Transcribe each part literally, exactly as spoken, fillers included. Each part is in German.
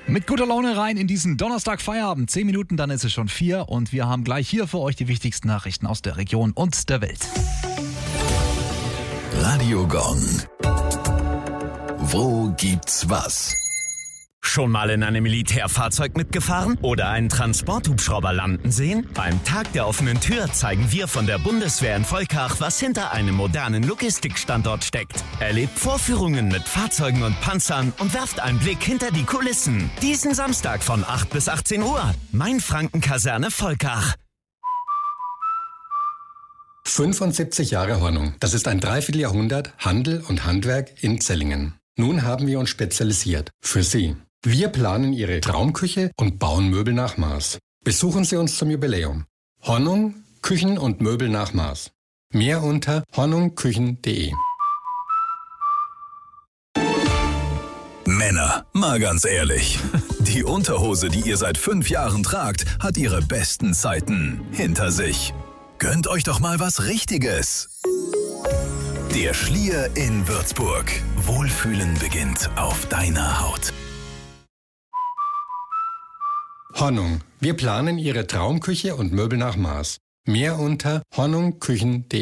Mit guter Laune rein in diesen Donnerstag Feierabend. Zehn Minuten, dann ist es schon vier und wir haben gleich hier für euch die wichtigsten Nachrichten aus der Region und der Welt. Radio Gong. Wo gibt's was? Schon mal in einem Militärfahrzeug mitgefahren oder einen Transporthubschrauber landen sehen? Beim Tag der offenen Tür zeigen wir von der Bundeswehr in Volkach, was hinter einem modernen Logistikstandort steckt. Erlebt Vorführungen mit Fahrzeugen und Panzern und werft einen Blick hinter die Kulissen. Diesen Samstag von acht bis achtzehn Uhr. Mainfranken-Kaserne Volkach. fünfundsiebzig Jahre Hornung. Das ist ein Dreivierteljahrhundert Handel und Handwerk in Zellingen. Nun haben wir uns spezialisiert. Für Sie. Wir planen Ihre Traumküche und bauen Möbel nach Maß. Besuchen Sie uns zum Jubiläum. Hornung, Küchen und Möbel nach Maß. Mehr unter hornungküchen punkt de. Männer, mal ganz ehrlich. Die Unterhose, die ihr seit fünf Jahren tragt, hat ihre besten Zeiten hinter sich. Gönnt euch doch mal was Richtiges. Der Schlier in Würzburg. Wohlfühlen beginnt auf deiner Haut. Hornung. Wir planen Ihre Traumküche und Möbel nach Maß. Mehr unter hornungküchen punkt de.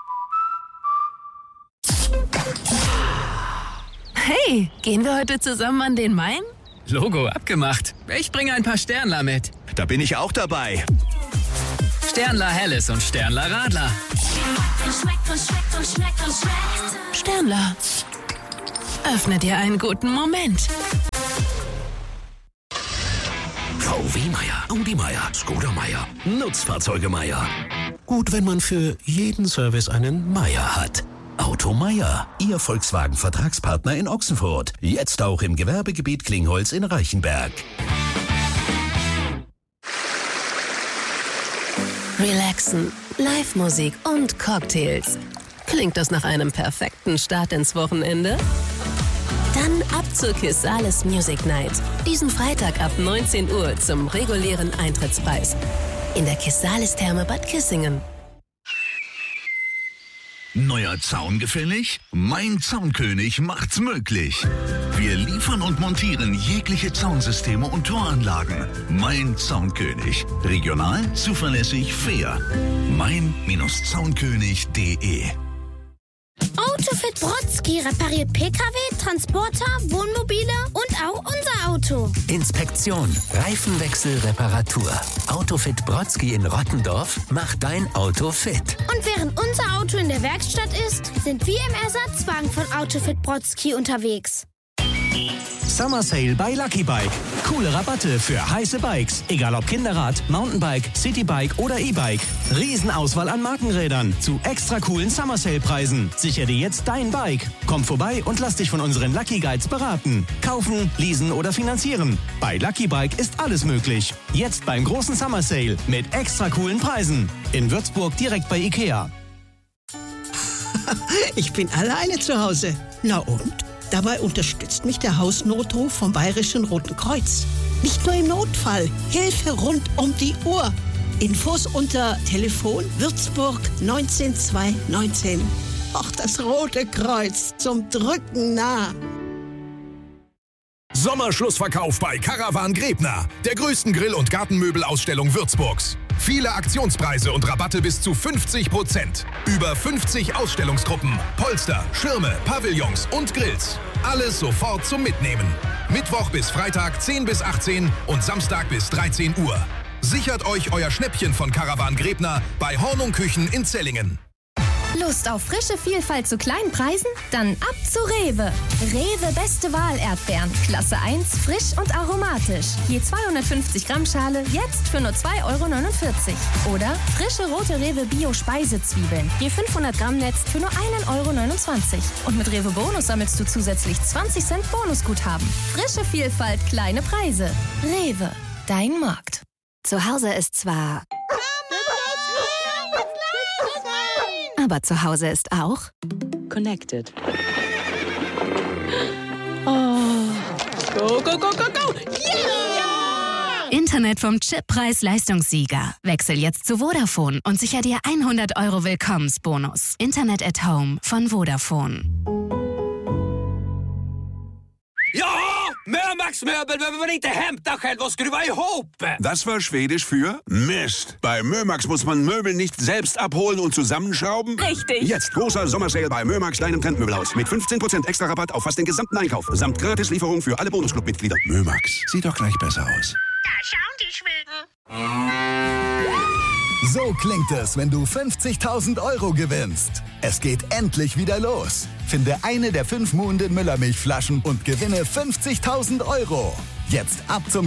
Hey, gehen wir heute zusammen an den Main? Logo abgemacht. Ich bringe ein paar Sternler mit. Da bin ich auch dabei. Sternler Helles und Sternler Radler. Sternler. Öffne dir einen guten Moment. V W Meier, Audi Meier, Skoda Meier, Nutzfahrzeuge Meier. Gut, wenn man für jeden Service einen Meier hat. Auto Meier, Ihr Volkswagen-Vertragspartner in Ochsenfurt. Jetzt auch im Gewerbegebiet Klingholz in Reichenberg. Relaxen, Live-Musik und Cocktails. Klingt das nach einem perfekten Start ins Wochenende? Dann ab zur Kissales Music Night. Diesen Freitag ab neunzehn Uhr zum regulären Eintrittspreis. In der Kissales Therme Bad Kissingen. Neuer Zaun gefällig? Mein Zaunkönig macht's möglich. Wir liefern und montieren jegliche Zaunsysteme und Toranlagen. Mein Zaunkönig. Regional, zuverlässig, fair. mein Zaunkönig punkt de. Autofit Brodsky repariert P K W, Transporter, Wohnmobile und auch unser Auto. Inspektion, Reifenwechsel, Reparatur. Autofit Brodsky in Rottendorf macht dein Auto fit. Und während unser Auto in der Werkstatt ist, sind wir im Ersatzwagen von Autofit Brodsky unterwegs. Summer Sale bei Lucky Bike. Coole Rabatte für heiße Bikes. Egal ob Kinderrad, Mountainbike, Citybike oder E-Bike. Riesenauswahl an Markenrädern zu extra coolen Summer Sale Preisen. Sicher dir jetzt dein Bike. Komm vorbei und lass dich von unseren Lucky Guides beraten. Kaufen, leasen oder finanzieren. Bei Lucky Bike ist alles möglich. Jetzt beim großen Summer Sale mit extra coolen Preisen. In Würzburg direkt bei Ikea. Ich bin alleine zu Hause. Na und? Dabei unterstützt mich der Hausnotruf vom Bayerischen Roten Kreuz. Nicht nur im Notfall, Hilfe rund um die Uhr. Infos unter Telefon Würzburg neunzehn zwei neunzehn. Ach, das Rote Kreuz, zum Drücken nah. Sommerschlussverkauf bei Caravan Grebner, der größten Grill- und Gartenmöbelausstellung Würzburgs. Viele Aktionspreise und Rabatte bis zu fünfzig Prozent. Über fünfzig Ausstellungsgruppen, Polster, Schirme, Pavillons und Grills. Alles sofort zum Mitnehmen. Mittwoch bis Freitag zehn bis achtzehn und Samstag bis dreizehn Uhr. Sichert euch euer Schnäppchen von Caravan Grebner bei Hornung Küchen in Zellingen. Lust auf frische Vielfalt zu kleinen Preisen? Dann ab zu Rewe. Rewe Beste Wahl Erdbeeren. Klasse eins, frisch und aromatisch. Je zweihundertfünfzig Gramm Schale, jetzt für nur zwei Euro neunundvierzig. Oder frische rote Rewe Bio Speisezwiebeln. Je fünfhundert Gramm Netz für nur ein Euro neunundzwanzig. Und mit Rewe Bonus sammelst du zusätzlich zwanzig Cent Bonusguthaben. Frische Vielfalt, kleine Preise. Rewe, dein Markt. Zu Hause ist zwar... Aber zu Hause ist auch Connected. Oh. Go, go, go, go, go! Yeah! Internet vom Chip-Preis-Leistungssieger. Wechsel jetzt zu Vodafone und sicher dir hundert Euro Willkommensbonus. Internet at Home von Vodafone. Ja! Mörmax möbel behöver man inte hämta själv och skruva ihop. Das war Schwedisch für Mist. Bei Mörmax muss man Möbel nicht selbst abholen und zusammenschrauben. Richtig. Jetzt großer Sommersale bei Mörmax, deinem Trendmöbelhaus. Mit fünfzehn Prozent extra Rabatt auf fast den gesamten Einkauf. Samt Gratislieferung für alle Bonusclub-Mitglieder. Mörmax, sieht doch gleich besser aus. Da schauen die Schweden. So klingt es, wenn du fünfzigtausend Euro gewinnst. Es geht endlich wieder los. Finde eine der fünf Muhnden Müllermilchflaschen und gewinne fünfzigtausend Euro. Jetzt ab zum